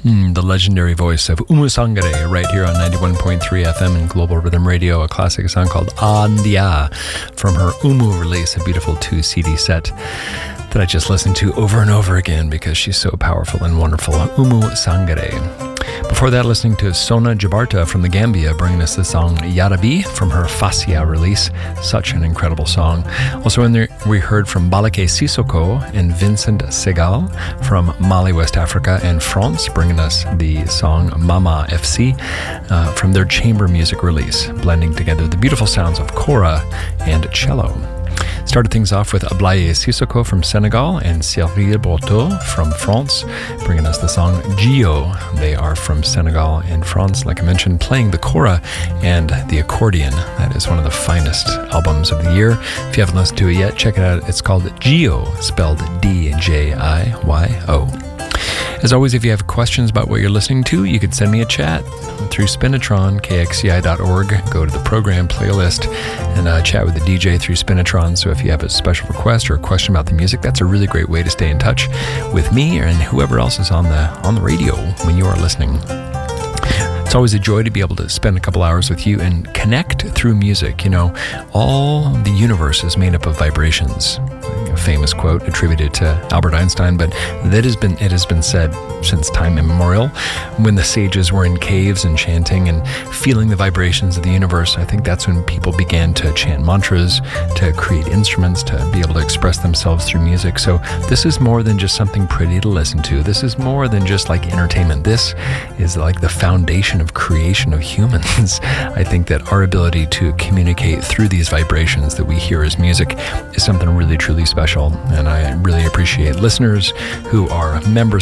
The legendary voice of Oumou Sangaré right here on 91.3 FM and Global Rhythm Radio, a classic song called Andia from her Oumou release, a beautiful 2 CD set that I just listened to over and over again because she's so powerful and wonderful. Oumou Sangaré. Before that, listening to Sona Jabarta from the Gambia, bringing us the song Yarabi from her Fassia release. Such an incredible song. Also in there, we heard from Balake Sissoko and Vincent Segal from Mali, West Africa and France, bringing us the song Mama FC from their chamber music release, blending together the beautiful sounds of kora and cello. Started things off with Ablaye Sissoko from Senegal and Cyril Bordeaux from France, bringing us the song Gio. They are from Senegal and France, like I mentioned, playing the kora and the accordion. That is one of the finest albums of the year. If you haven't listened to it yet, check it out. It's called Gio, spelled D-J-I-Y-O. As always, if you have questions about what you're listening to, you could send me a chat through Spinitron, kxci.org. Go to the program playlist and chat with the DJ through Spinitron. So if you have a special request or a question about the music, that's a really great way to stay in touch with me and whoever else is on the radio when you are listening. It's always a joy to be able to spend a couple hours with you and connect through music. You know, all the universe is made up of vibrations. A famous quote attributed to Albert Einstein, but it has been said since time immemorial. When the sages were in caves and chanting and feeling the vibrations of the universe, I think that's when people began to chant mantras, to create instruments, to be able to express themselves through music. So this is more than just something pretty to listen to. This is more than just like entertainment. This is like the foundation of creation of humans. I think that our ability to communicate through these vibrations that we hear as music is something really, truly special. And I really appreciate listeners who are members